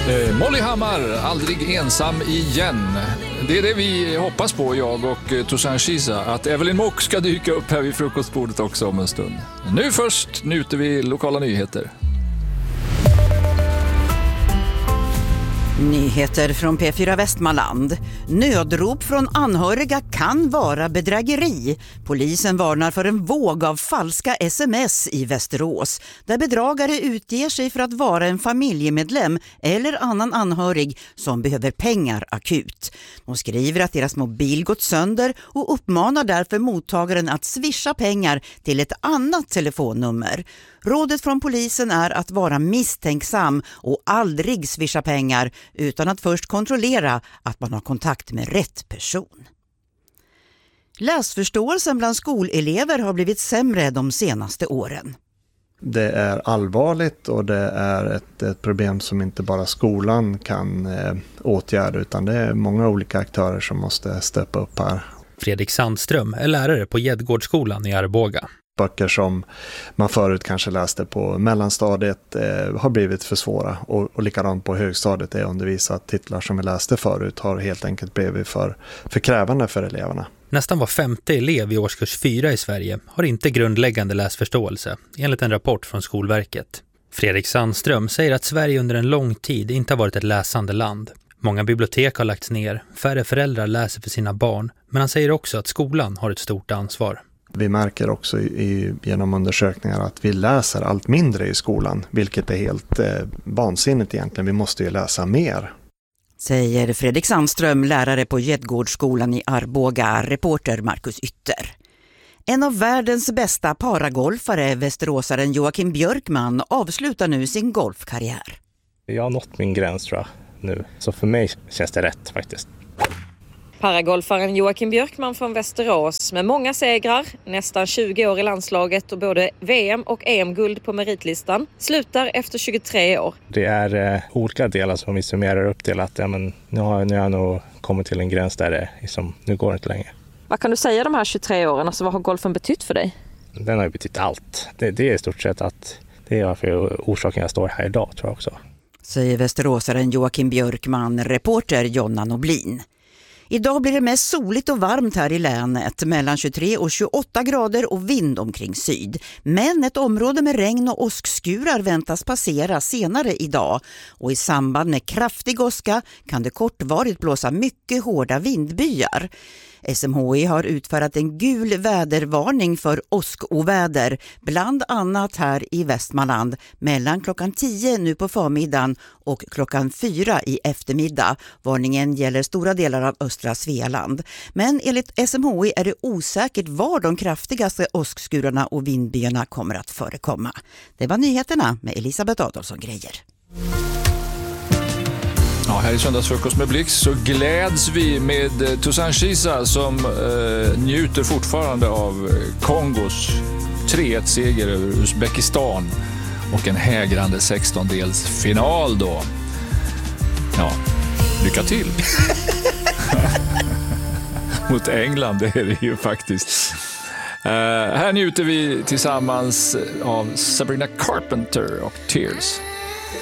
Molly Hammar, aldrig ensam igen. Det är det vi hoppas på, jag och Toussaint Chisa, att Evelyn Mock ska dyka upp här vid frukostbordet också om en stund. Nu först njuter vi lokala nyheter. Nyheter från P4 Västmanland. Nödrop från anhöriga kan vara bedrägeri. Polisen varnar för en våg av falska sms i Västerås, där bedragare utger sig för att vara en familjemedlem eller annan anhörig som behöver pengar akut. De skriver att deras mobil gått sönder och uppmanar därför mottagaren att swisha pengar till ett annat telefonnummer. Rådet från polisen är att vara misstänksam och aldrig swisha pengar utan att först kontrollera att man har kontakt med rätt person. Läsförståelsen bland skolelever har blivit sämre de senaste åren. Det är allvarligt och det är ett problem som inte bara skolan kan åtgärda, utan det är många olika aktörer som måste steppa upp här. Fredrik Sandström är lärare på Gäddgårdsskolan i Arboga. Böcker som man förut kanske läste på mellanstadiet har blivit för svåra, och likadant på högstadiet är undervisat titlar som vi läste förut har helt enkelt blivit för krävande för eleverna. Nästan var 5:e elev i årskurs 4 i Sverige har inte grundläggande läsförståelse, enligt en rapport från Skolverket. Fredrik Sandström säger att Sverige under en lång tid inte har varit ett läsande land. Många bibliotek har lagts ner, färre föräldrar läser för sina barn, men han säger också att skolan har ett stort ansvar. Vi märker också genom undersökningar att vi läser allt mindre i skolan, vilket är helt vansinnigt egentligen. Vi måste ju läsa mer. Säger Fredrik Sandström, lärare på Gäddgårdsskolan i Arboga, reporter Marcus Ytter. En av världens bästa paragolfare, västeråsaren Joakim Björkman, avslutar nu sin golfkarriär. Jag har nått min gräns tror jag nu, så för mig känns det rätt faktiskt. Paragolfaren Joakim Björkman från Västerås med många segrar, nästan 20 år i landslaget och både VM- och EM-guld på meritlistan, slutar efter 23 år. Det är olika delar som vi summerar upp till att nu har jag nog kommit till en gräns där det liksom, nu går det inte längre. Vad kan du säga de här 23 åren? Alltså, vad har golfen betytt för dig? Den har ju betytt allt. Det är i stort sett att det är varför orsaken jag står här idag tror jag också. Säger västeråsaren Joakim Björkman, reporter Jonna Noblin. Idag blir det mest soligt och varmt här i länet, mellan 23 och 28 grader och vind omkring syd. Men ett område med regn och åskskurar väntas passera senare idag. Och i samband med kraftig åska kan det kortvarigt blåsa mycket hårda vindbyar. SMHI har utfärdat en gul vädervarning för åskoväder, bland annat här i Västmanland, mellan klockan 10 nu på förmiddagen och klockan 4 i eftermiddag. Varningen gäller stora delar av östra Svealand. Men enligt SMHI är det osäkert var de kraftigaste åskskurarna och vindbyarna kommer att förekomma. Det var nyheterna med Elisabeth Adolfsson Grejer. Ja, här i Söndagsfrukost med Blix så gläds vi med Toussaint Chisa som njuter fortfarande av Kongos 3-1-seger över Uzbekistan och en hägrande 16-delsfinal då. Ja, lycka till! Mot England, det är det ju faktiskt. Här njuter vi tillsammans av Sabrina Carpenter och Tears.